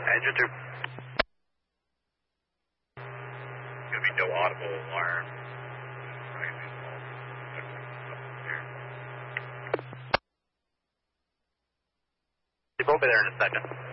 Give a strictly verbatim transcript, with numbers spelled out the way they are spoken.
Engine two. Gonna be no audible alarm. We'll be there in a second.